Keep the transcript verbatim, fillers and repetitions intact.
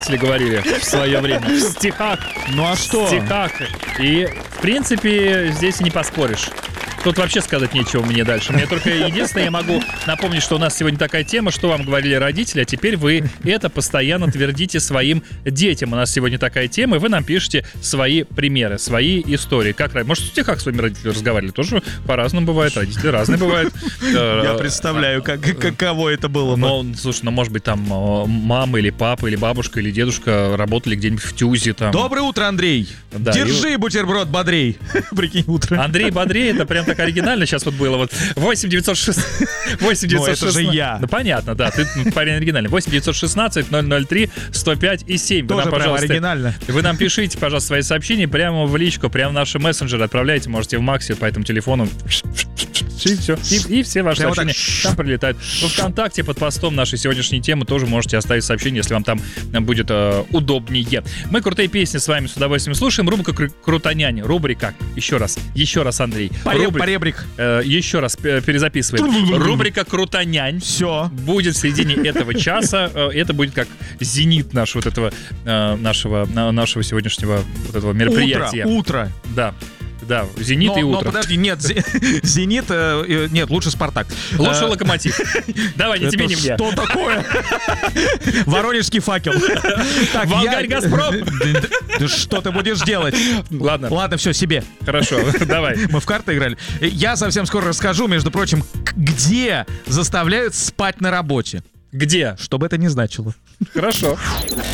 говорили в свое время. В стихах. Ну а что? В стихах. И, в принципе, здесь и не поспоришь. Тут вообще сказать нечего мне дальше. Мне только единственное, я могу напомнить, что у нас сегодня такая тема, что вам говорили родители, а теперь вы это постоянно твердите своим детям. У нас сегодня такая тема, и вы нам пишете свои примеры, свои истории. Как, может, в стихах с вами родители разговаривали? Тоже по-разному бывает, родители разные бывают. Я представляю, как, каково это было бы. Но, слушай, ну, может быть, там мама или папа, или бабушка, или дедушка работали где-нибудь в ТЮЗе. Там. Доброе утро, Андрей. Да, Держи и... бутерброд бодрей. Прикинь, утро. Андрей бодрей, это прям так оригинально сейчас вот было. Вот восемь девятьсот шестнадцать восемь девятьсот шестнадцать Ну, это же я. Ну, понятно, да, ты парень оригинальный. восемь девятьсот шестнадцать ноль ноль три сто пять и семь. Тоже вы нам, прям оригинально. Вы нам пишите, пожалуйста, свои сообщения прямо в личку, прямо в наши мессенджеры отправляйте, можете в Максе по этому телефону. И все, и, и все ваши прямо сообщения так... там прилетают. Во ВКонтакте под постом нашей сегодняшней темы тоже можете оставить сообщение, если вам там будет э, удобнее. Мы крутые песни с вами с удовольствием слушаем. Рубрика кру- «Крутонянь». Рубрика, еще раз, еще раз, Андрей. Пореб, Рубрик, поребрик. Э, еще раз перезаписываем. Рубрика «Крутонянь». Все. Будет в середине этого часа. Это будет как зенит нашего вот этого, нашего, нашего сегодняшнего вот этого мероприятия. Утро, утро. Да. Да, «Зенит» но, и «Утро». Но подожди, нет, «Зенит», э, нет, лучше «Спартак». Лучше «Локомотив». Давай, не тебе, не мне. Что такое? Воронежский «Факел». Волгарь «Газпром». Да что ты будешь делать? Ладно. Ладно, все, себе. Хорошо, давай. Мы в карты играли. Я совсем скоро расскажу, между прочим, где заставляют спать на работе. Где? Что бы это ни значило. Хорошо.